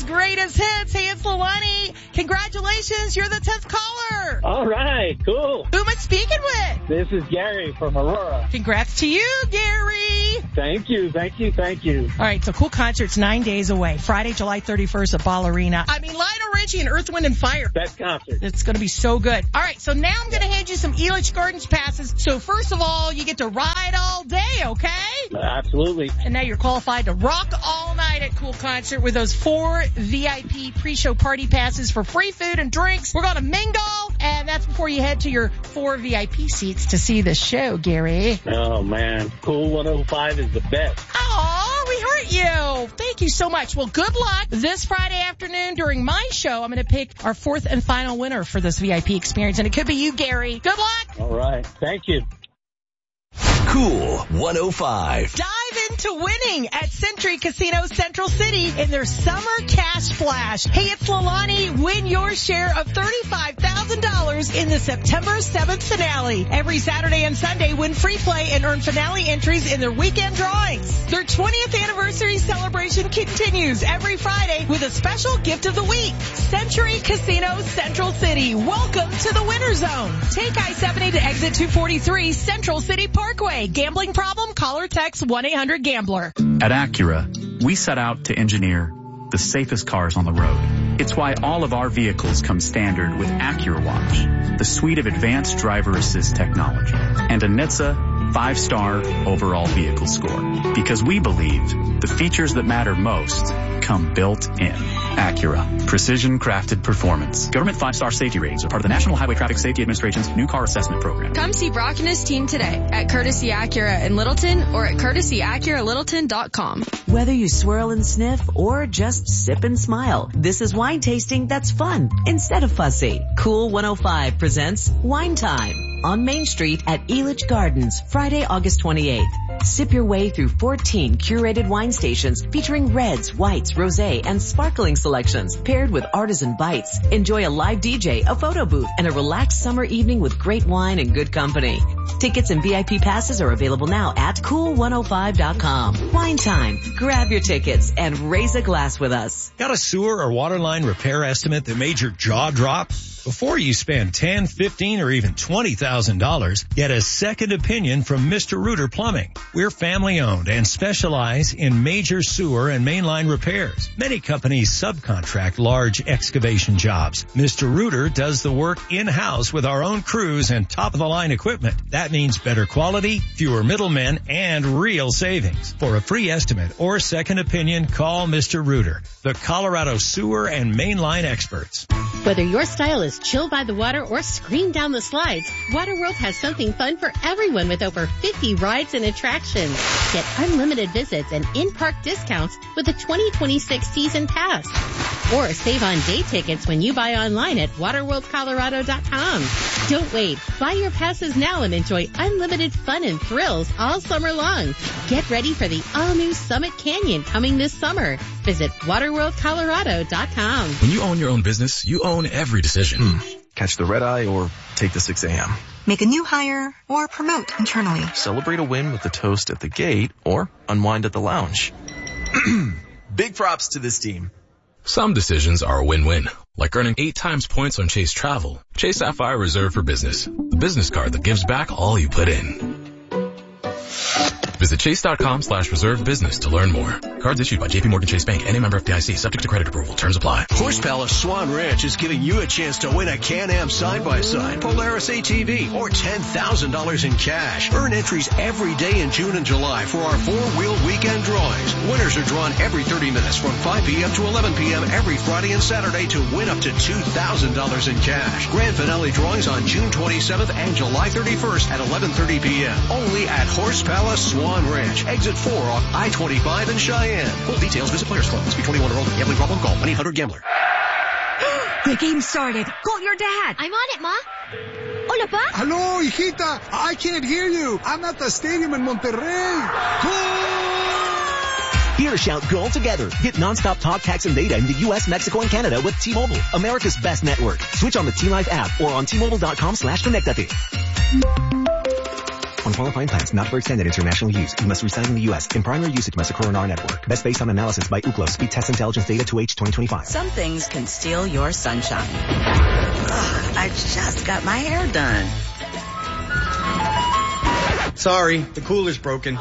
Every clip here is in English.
greatest hits. Hey, it's Leilani. Congratulations, you're the 10th caller. All right, cool. Who am I speaking with? This is Gary from Aurora. Congrats to you, Gary. Thank you. All right, so Cool Concert's 9 days away. Friday, July 31st at Ball Arena. Lionel Richie and Earth, Wind & Fire. Best concert. It's going to be so good. All right, so now I'm going to hand you some Elitch Gardens passes. So first of all, you get to ride all day, okay? Absolutely. And now you're qualified to rock all night at Cool Concert with those 4 VIP pre-show party passes for free food and drinks. We're going to mingle, and that's before you head to your 4 VIP seats to see the show, Gary. Oh, man. Cool 105 is the best. Oh, we hurt you. Thank you so much. Well, good luck. This Friday afternoon during my show, I'm going to pick our 4th and final winner for this VIP experience, and it could be you, Gary. Good luck. All right. Thank you. Cool 105. Dive into winning at Century Casino Central City in their Summer Cash Splash. Hey, it's Leilani. Win your share of $35,000 in the September 7th finale. Every Saturday and Sunday, win free play and earn finale entries in their weekend drawings. Their 20th anniversary celebration continues every Friday with a special gift of the week. Century Casino Central City. Welcome to the Winter Zone. Take I-70 to exit 243 Central City Parkway. Gambling problem? Call or text 1-800-GAMBLER. At Acura, we set out to engineer the safest cars on the road. It's why all of our vehicles come standard with Acura Watch, the suite of advanced driver assist technology, and a NHTSA 5-star overall vehicle score. Because we believe the features that matter most come built in. Acura. Precision crafted performance. Government 5-star safety ratings are part of the National Highway Traffic Safety Administration's new car assessment program. Come see Brock and his team today at Courtesy Acura in Littleton or at courtesyacuralittleton.com. Whether you swirl and sniff or just sip and smile, this is wine tasting that's fun instead of fussy. Cool 105 presents Wine Time on Main Street at Elitch Gardens, Friday, August 28th. Sip your way through 14 curated wine stations featuring reds, whites, rosé, and sparkling selections paired with artisan bites. Enjoy a live DJ, a photo booth, and a relaxed summer evening with great wine and good company. Tickets and VIP passes are available now at cool105.com. Wine Time. Grab your tickets and raise a glass with us. Got a sewer or water line repair estimate that made your jaw drop? Before you spend $10,000, $15,000, or even $20,000, get a second opinion from Mr. Reuter Plumbing. We're family owned and specialize in major sewer and mainline repairs. Many companies subcontract large excavation jobs. Mr. Reuter does the work in-house with our own crews and top-of-the-line equipment. That means better quality, fewer middlemen, and real savings. For a free estimate or second opinion, call Mr. Reuter, the Colorado sewer and mainline experts. Whether your style is chill by the water or scream down the slides, Waterworld has something fun for everyone with over 50 rides and attractions. Get unlimited visits and in-park discounts with a 2026 season pass. Or save on day tickets when you buy online at waterworldcolorado.com. Don't wait. Buy your passes now and enjoy unlimited fun and thrills all summer long. Get ready for the all-new Summit Canyon coming this summer. Visit waterworldcolorado.com. When you own your own business, you own every decision. Catch the red eye or take the 6 a.m. Make a new hire or promote internally. Celebrate a win with a toast at the gate or unwind at the lounge. Big props to this team. Some decisions are a win-win, like earning 8 times points on Chase Travel. Chase Sapphire Reserve for Business, the business card that gives back all you put in. Visit chase.com/reserve business to learn more. Cards issued by JP Morgan Chase Bank and a member FDIC, subject to credit approval. Terms apply. Horse Palace Swan Ranch is giving you a chance to win a Can-Am side-by-side, Polaris ATV, or $10,000 in cash. Earn entries every day in June and July for our 4-wheel weekend drawings. Winners are drawn every 30 minutes from 5 p.m. to 11 p.m. every Friday and Saturday to win up to $2,000 in cash. Grand finale drawings on June 27th and July 31st at 11:30 p.m. Only at Horse Palace Swan Ranch, exit 4 off I-25 in Cheyenne. Full details, visit Players Club. Must be 21 or older. Gambling problem? Call 1-800-GAMBLER. The game started. Call your dad. I'm on it, Ma. Hola, Pa. Hello, hijita. I can't hear you. I'm at the stadium in Monterrey. Here, shout goal together. Get nonstop talk, text, and data in the U.S., Mexico, and Canada with T-Mobile, America's best network. Switch on the T-Life app or on T-Mobile.com/connectate. On qualifying plans not for extended international use, you must reside in the U.S. In primary usage Messacor and our network. Best based on analysis by Ookla. Speed Test Intelligence Data 2H 2025. Some things can steal your sunshine. I just got my hair done. Sorry, the cooler's broken.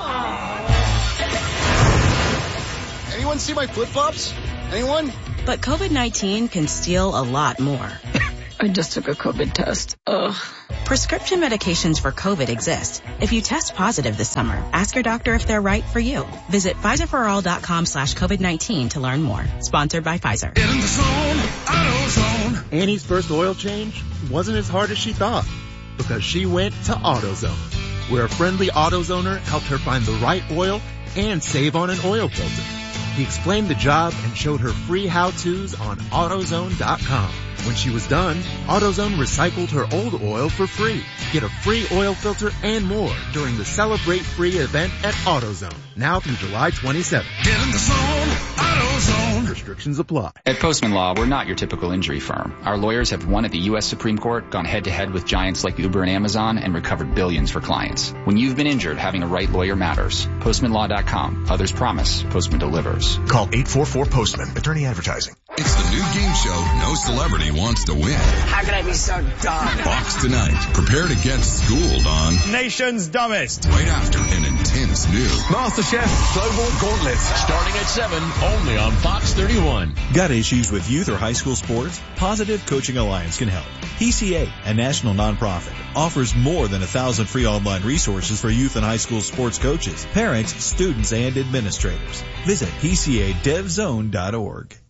Anyone see my flip-flops? Anyone? But COVID-19 can steal a lot more. I just took a COVID test. Ugh. Prescription medications for COVID exist. If you test positive this summer, ask your doctor if they're right for you. Visit PfizerForAll.com/COVID-19 to learn more. Sponsored by Pfizer. In the zone, AutoZone. Annie's first oil change wasn't as hard as she thought because she went to AutoZone, where a friendly AutoZoner helped her find the right oil and save on an oil filter. He explained the job and showed her free how-tos on AutoZone.com. When she was done, AutoZone recycled her old oil for free. Get a free oil filter and more during the Celebrate Free event at AutoZone, now through July 27th. Get in the zone, AutoZone. Restrictions apply. At Postman Law, we're not your typical injury firm. Our lawyers have won at the U.S. Supreme Court, gone head-to-head with giants like Uber and Amazon, and recovered billions for clients. When you've been injured, having a right lawyer matters. PostmanLaw.com. Others promise. Postman delivers. Call 844-POSTMAN. Attorney advertising. It's the new game show no celebrity wants to win. How can I be so dumb? Fox Tonight. Prepare to get schooled on Nation's Dumbest. Right after an intense new MasterChef Global Gauntlet. Starting at 7, only on Fox 31. Got issues with youth or high school sports? Positive Coaching Alliance can help. PCA, a national nonprofit, offers more than 1,000 free online resources for youth and high school sports coaches, parents, students, and administrators. Visit PCADevZone.org.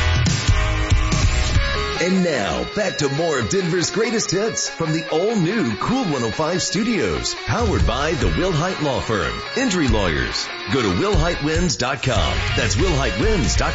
And now, back to more of Denver's greatest hits from the all-new Cool 105 Studios, powered by the Will Hite Law Firm. Injury lawyers. Go to WillHiteWins.com. That's WillHiteWins.com.